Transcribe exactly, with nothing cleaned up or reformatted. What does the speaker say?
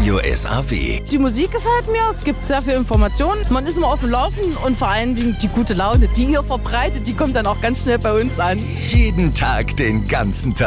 Radio S A W. Die Musik gefällt mir, es gibt sehr viel Informationen, man ist immer auf dem Laufen und vor allen Dingen die gute Laune, die ihr verbreitet, die kommt dann auch ganz schnell bei uns an. Jeden Tag, den ganzen Tag.